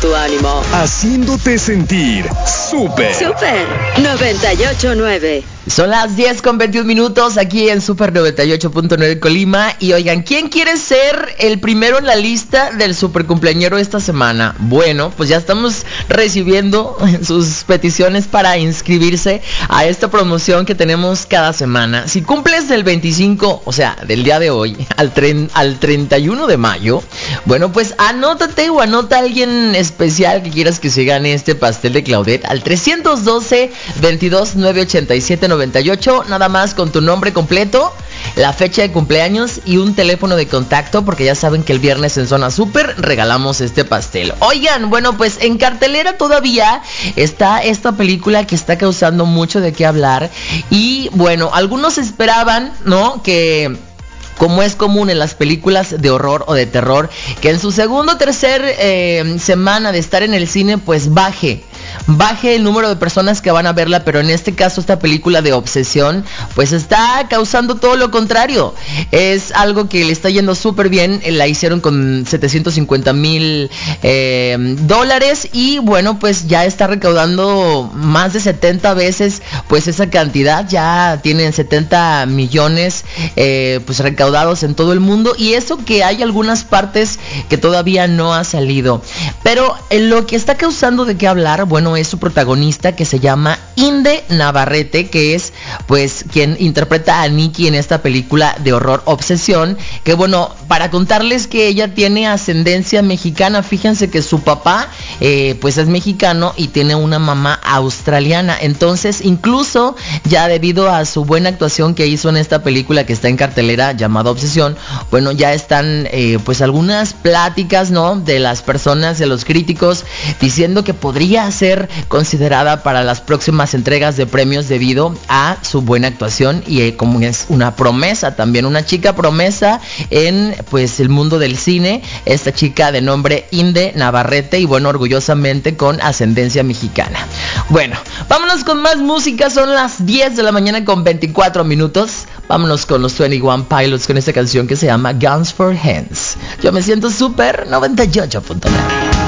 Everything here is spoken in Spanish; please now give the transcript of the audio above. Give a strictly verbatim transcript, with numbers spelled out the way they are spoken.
tu ánimo. Haciéndote sentir súper. Súper noventa y ocho punto nueve. Son las diez con veintiún minutos aquí en Super noventa y ocho punto nueve Colima. Y oigan, ¿quién quiere ser el primero en la lista del super cumpleañero esta semana? Bueno, pues ya estamos recibiendo sus peticiones para inscribirse a esta promoción que tenemos cada semana. Si cumples del veinticinco, o sea, del día de hoy, al, tren, al treinta y uno de mayo, bueno, pues anótate o anota a alguien especial que quieras que se gane este pastel de Claudette al trescientos doce, veintidós, novecientos ochenta y siete, noventa y ocho, nada más con tu nombre completo, la fecha de cumpleaños y un teléfono de contacto, porque ya saben que el viernes en Zona Super regalamos este pastel. Oigan, bueno, pues en cartelera todavía está esta película que está causando mucho de qué hablar. Y bueno, algunos esperaban, ¿no?, que, como es común en las películas de horror o de terror, que en su segundo o tercer eh, semana de estar en el cine, pues baje baje el número de personas que van a verla, pero en este caso esta película de obsesión pues está causando todo lo contrario. Es algo que le está yendo súper bien, la hicieron con setecientos cincuenta mil eh, dólares y bueno, pues ya está recaudando más de setenta veces pues esa cantidad. Ya tienen setenta millones eh, pues recaudados en todo el mundo, y eso que hay algunas partes que todavía no ha salido, pero en lo que está causando de qué hablar, bueno, es su protagonista, que se llama Inde Navarrete, que es pues quien interpreta a Nikki en esta película de horror Obsesión, que bueno, para contarles que ella tiene ascendencia mexicana. Fíjense que su papá eh, pues es mexicano y tiene una mamá australiana. Entonces, incluso ya debido a su buena actuación que hizo en esta película que está en cartelera llamada Obsesión, bueno, ya están eh, pues algunas pláticas, ¿no?, de las personas, de los críticos, diciendo que podría ser considerada para las próximas entregas de premios debido a su buena actuación y eh, como es una promesa, también una chica promesa en pues el mundo del cine, esta chica de nombre Inde Navarrete, y bueno, orgullosamente con ascendencia mexicana. Bueno, vámonos con más música, son las diez de la mañana con veinticuatro minutos. Vámonos con los veintiuno Pilots con esta canción que se llama Guns for Hands. Yo me siento súper noventa y ocho punto nueve.